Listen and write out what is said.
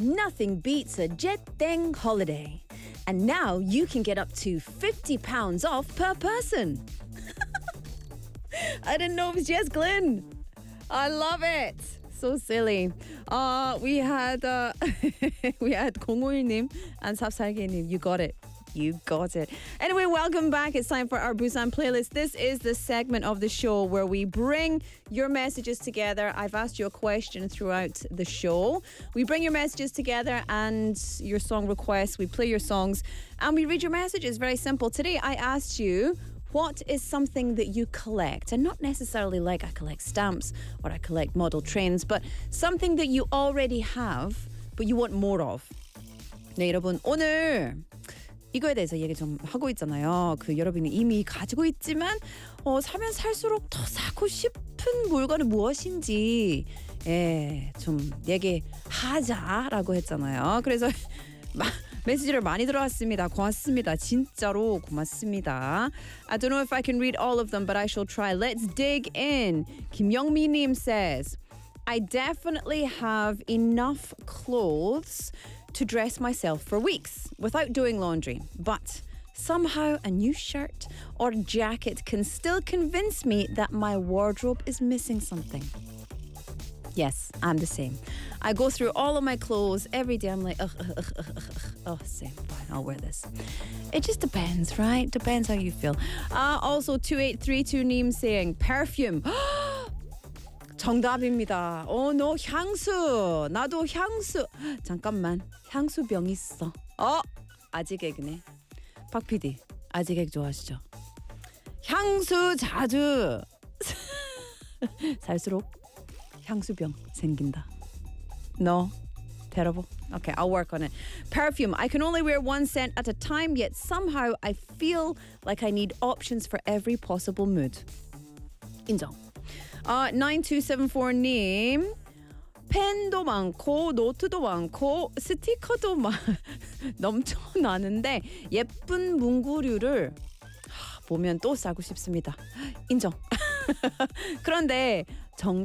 Nothing beats a Jeteng holiday. And now you can get up to £50 off per person. I didn't know it was Jess Glynn. I love it. So silly. We had we had 051님 and 삽살개님. You got it. You got it. Anyway, welcome back. It's time for our Busan playlist. This is the segment of the show where we bring your messages together. I've asked you a question throughout the show. We bring your messages together and your song requests. We play your songs and we read your messages. Very simple. Today, I asked you, what is something that you collect? And not necessarily like I collect stamps or I collect model trains, but something that you already have, but you want more of. 네, 여러분, 오늘 이거에 대해서 얘기 좀 하고 있잖아요. 여러분이 이미 가지고 있지만 사면 살수록 더 사고 싶은 물건은 무엇인지 좀 얘기하자라고 했잖아요. 그래서 메시지를 많이 들어왔습니다. 고맙습니다. 진짜로 고맙습니다. I don't know if I can read all of them, but I shall try. Let's dig in. 김영미님 says, I definitely have enough clothes to dress myself for weeks without doing laundry. But somehow a new shirt or jacket can still convince me that my wardrobe is missing something. Yes, I'm the same. I go through all of my clothes every day. I'm like, oh, same, fine, I'll wear this. It just depends, right? Depends how you feel. Also, 2832님 saying, perfume. 정답입니다. no, 향수. 나도 향수. 잠깐만, 향수병 있어. 아직 개그네. 박 PD, 아직 개그 좋아하시죠? 향수 자주 살수록 향수병 생긴다. No, terrible. Okay, I'll work on it. Perfume. I can only wear one scent at a time, yet somehow I feel like I need options for every possible mood. 인정. 9274님. 펜도 많고 노트도 많고 스티커도 넘쳐나는데 예쁜 문구류를 보면 또 사고 싶습니다. 인정. 그런데